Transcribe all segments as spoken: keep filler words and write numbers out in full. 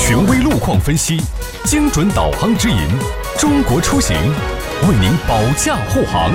权威路况分析，精准导航指引，中国出行为您保驾护航。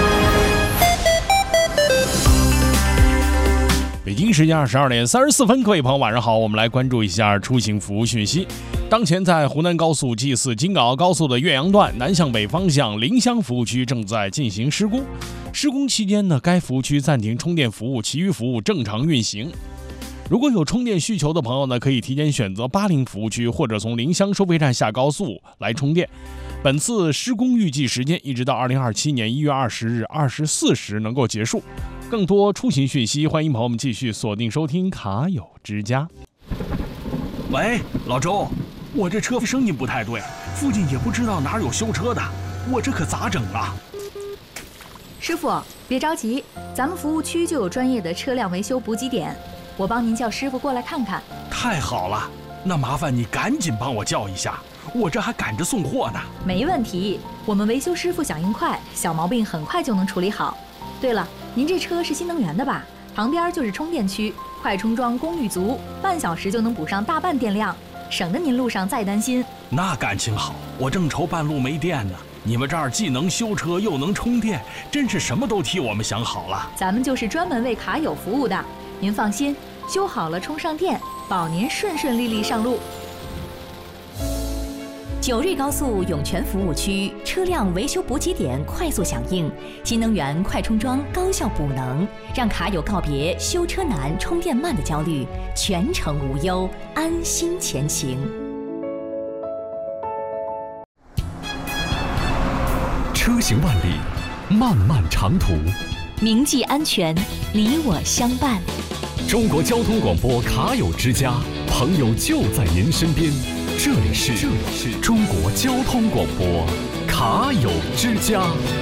北京时间二十二点三十四分，各位朋友晚上好，我们来关注一下出行服务讯息。当前在湖南高速 G 四京港澳高速的岳阳段南向北方向临湘服务区正在进行施工，施工期间呢，该服务区暂停充电服务，其余服务正常运行。如果有充电需求的朋友呢，可以提前选择巴陵服务区或者从临湘收费站下高速来充电。本次施工预计时间一直到二零二七年一月二十日二十四时能够结束。更多出行讯息，欢迎朋友们继续锁定收听卡友之家。 喂，老周，我这车声音不太对，附近也不知道哪有修车的，我这可咋整啊？ 师傅，别着急，咱们服务区就有专业的车辆维修补给点，我帮您叫师傅过来看看。 太好了，那麻烦你赶紧帮我叫一下，我这还赶着送货呢。 没问题，我们维修师傅响应快，小毛病很快就能处理好。对了，您这车是新能源的吧？旁边就是充电区，快充桩功率足，半小时就能补上大半电量，省得您路上再担心。 那感情好，我正愁半路没电呢。你们这儿既能修车又能充电，真是什么都替我们想好了。 咱们就是专门为卡友服务的，您放心，修好了充上电，保您顺顺利利上路。 九瑞高速涌泉服务区车辆维修补给点快速响应，新能源快充桩高效补能，让卡友告别修车难、充电慢的焦虑，全程无忧，安心前行。 车行万里，漫漫长途， 铭记安全，你我相伴。 中国交通广播卡友之家，朋友就在您身边。这里是这里是中国交通广播卡友之家。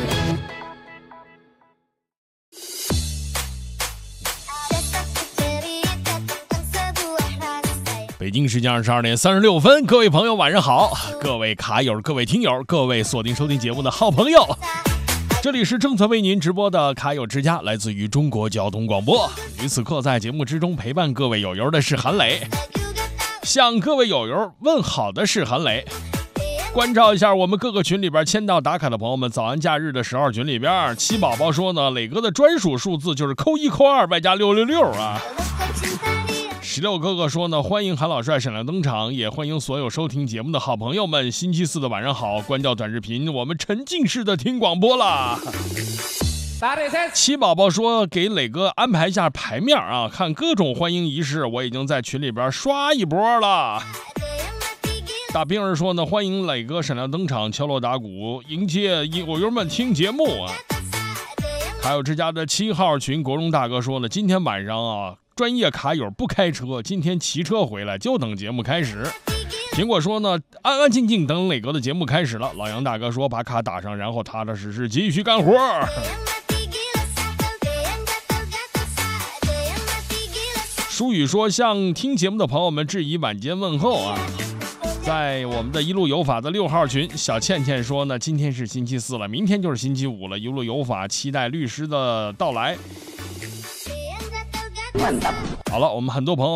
北京时间二十二点三十六分，各位朋友晚上好，各位卡友、各位听友、各位锁定收听节目的好朋友，这里是正在为您直播的卡友之家，来自于中国交通广播。于此刻在节目之中陪伴各位友友的是韩磊，向各位友友问好的是韩磊。关照一下我们各个群里边签到打卡的朋友们，早安假日的十号群里边，七宝宝说呢，磊哥的专属数字就是扣一扣二外加六六六啊。十六哥哥说呢，欢迎韩老帅闪亮登场，也欢迎所有收听节目的好朋友们。星期四的晚上好，关掉短视频，我们沉浸式的听广播啦。七宝宝说给磊哥安排一下牌面啊，看各种欢迎仪式，我已经在群里边刷一波了。大兵儿说呢，欢迎磊哥闪亮登场，敲锣打鼓迎接友友们听节目啊。卡友之家的七号群国荣大哥说了，今天晚上啊，专业卡友不开车，今天骑车回来，就等节目开始。苹果说呢，安安静静等磊哥的节目开始了。老杨大哥说把卡打上，然后踏踏实实继续干活。舒雨说，向听节目的朋友们致以晚间问候啊。在我们的一路有法的六号群，小倩倩说呢，今天是星期四了，明天就是星期五了，一路有法，期待律师的到来。好了，我们很多朋友